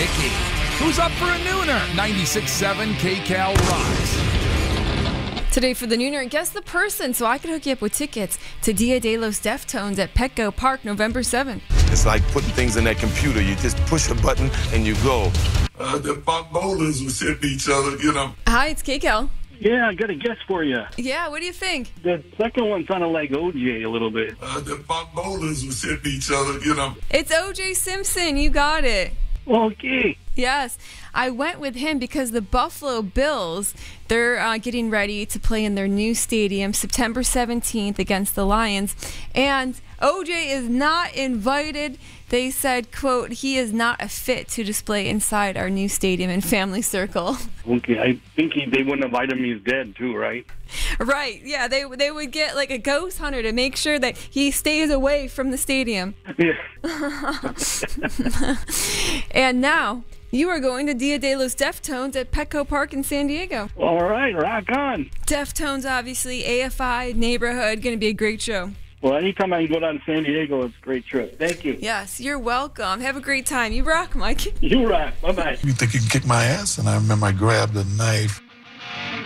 Hickey. Who's up for a nooner? 96.7 KCAL rocks. Today for the nooner, guess the person so I can hook you up with tickets to Dia de los Deftones at Petco Park November 7th. It's like putting things in that computer. You just push a button and you go. The Buck Bowlers was hitting each other, you know. Hi, it's KCAL. Yeah, I got a guess for you. Yeah, what do you think? The second one sounded like OJ a little bit. The Buck Bowlers was hitting each other, you know. It's O.J. Simpson. You got it. Okay. Yes, I went with him because the Buffalo Bills, they're getting ready to play in their new stadium September 17th against the Lions. And OJ is not invited. They said, quote, he is not a fit to display inside our new stadium and family circle. Okay, I think they wouldn't invite him. He's dead too, right? Right, yeah, they would get like a ghost hunter to make sure that he stays away from the stadium. Yeah. And now, you are going to Dia de los Deftones at Petco Park in San Diego. All right, rock on. Deftones, obviously, AFI, neighborhood, going to be a great show. Well, anytime I can go down to San Diego, it's a great trip. Thank you. Yes, you're welcome. Have a great time. You rock, Mike. You rock. Bye-bye. You think you can kick my ass? And I remember I grabbed a knife